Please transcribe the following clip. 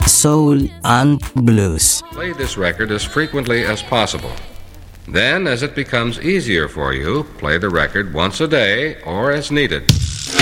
soul, and blues. Play this record as frequently as possible. Then, as it becomes easier for you, play the record once a day or as needed.